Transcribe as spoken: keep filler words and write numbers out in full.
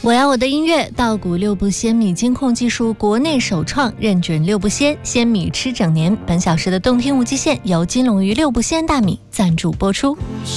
我要我的音乐，稻谷六不鲜米监控技术国内首创，认准六不鲜，鲜米吃整年。本小时的动听无极限由金龙鱼六不鲜大米赞助播出。